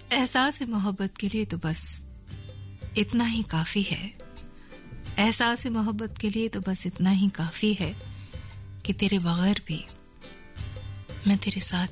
एहसास मोहब्बत के लिए तो बस इतना ही काफी है। एहसास मोहब्बत के लिए तो बस इतना ही काफी है कि तेरे बगैर भी मैं तेरे साथ